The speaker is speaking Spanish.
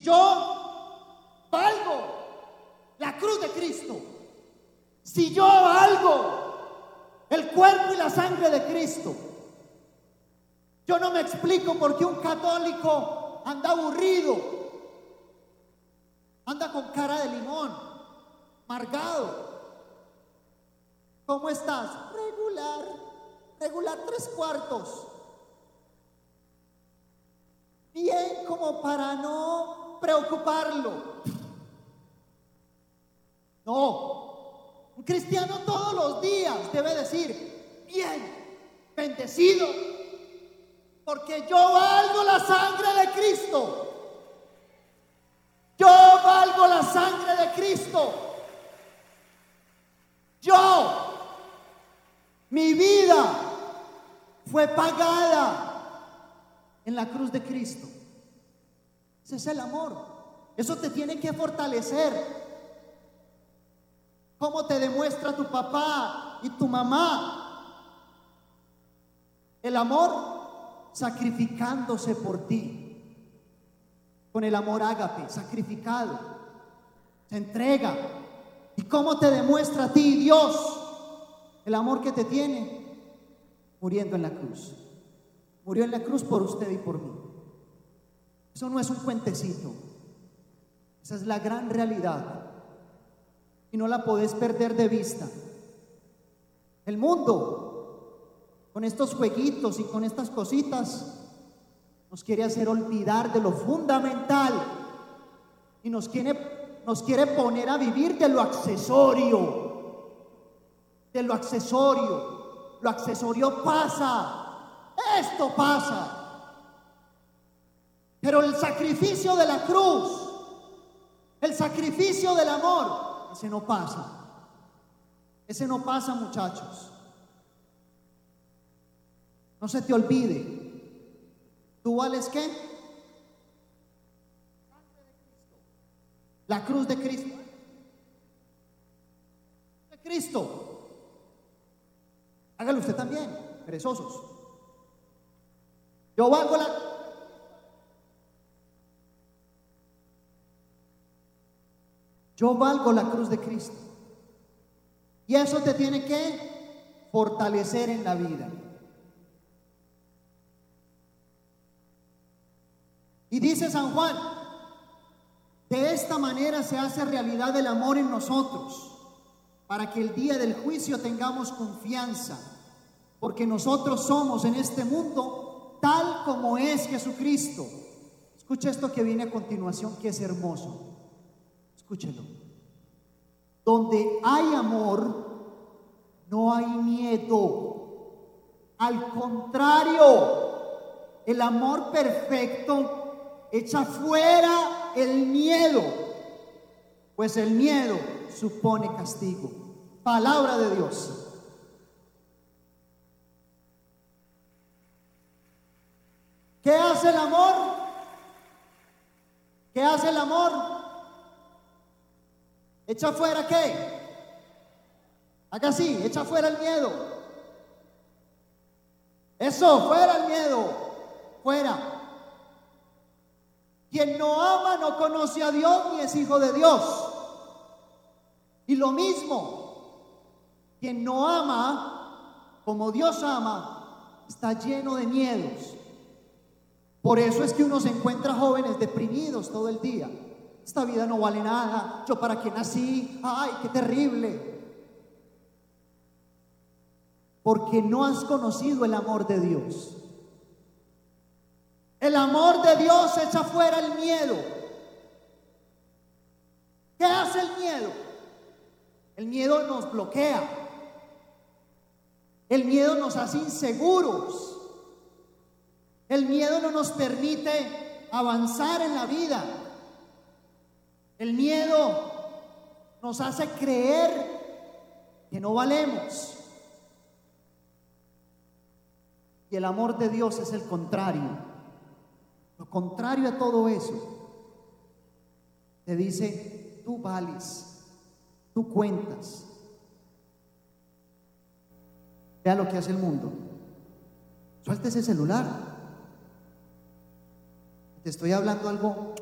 yo valgo la cruz de Cristo, si yo valgo el cuerpo y la sangre de Cristo, yo no me explico por qué un católico anda aburrido, anda con cara de limón, amargado. ¿Cómo estás? Regular 3/4. Bien, como para no preocuparlo. No, un cristiano todos los días debe decir, bien, bendecido, porque yo valgo la sangre de Cristo. Yo valgo la sangre de Cristo. Mi vida fue pagada en la cruz de Cristo. Ese es el amor. Eso te tiene que fortalecer. ¿Cómo te demuestra tu papá y tu mamá el amor? Sacrificándose por ti. Con el amor ágape, sacrificado, se entrega. ¿Y cómo te demuestra a ti Dios el amor que te tiene? Muriendo en la cruz. Murió en la cruz por usted y por mí. Eso no es un cuentecito. Esa es la gran realidad. Y no la podés perder de vista. El mundo, con estos jueguitos y con estas cositas, nos quiere hacer olvidar de lo fundamental y nos quiere poner a vivir de lo accesorio. De lo accesorio. Lo accesorio pasa. Esto pasa. Pero el sacrificio de la cruz, el sacrificio del amor, ese no pasa. Ese no pasa, muchachos. No se te olvide. ¿Tú vales qué? La cruz de Cristo. De Cristo. Hágalo usted también, perezosos. Yo valgo la cruz de Cristo. Y eso te tiene que fortalecer en la vida. Y dice San Juan, de esta manera se hace realidad el amor en nosotros, para que el día del juicio tengamos confianza, porque nosotros somos en este mundo tal como es Jesucristo. Escucha esto que viene a continuación, que es hermoso. Escúchelo. Donde hay amor, no hay miedo. Al contrario, el amor perfecto echa fuera el miedo, pues el miedo supone castigo. Palabra de Dios. ¿Qué hace el amor? ¿Qué hace el amor? ¿Echa fuera qué? Haga así, echa fuera el miedo. Eso, fuera el miedo. Fuera. Quien no ama no conoce a Dios ni es hijo de Dios. Y lo mismo, quien no ama como Dios ama, está lleno de miedos. Por eso es que uno se encuentra jóvenes deprimidos todo el día. Esta vida no vale nada. ¿Yo para qué nací? ¡Ay, qué terrible! Porque no has conocido el amor de Dios. El amor de Dios echa fuera el miedo. ¿Qué hace el miedo? El miedo nos bloquea. El miedo nos hace inseguros. El miedo no nos permite avanzar en la vida. El miedo nos hace creer que no valemos. Y el amor de Dios es el contrario. Lo contrario a todo eso. Te dice, tú vales, tú cuentas. Vea lo que hace el mundo. Suelta ese celular. Te estoy hablando algo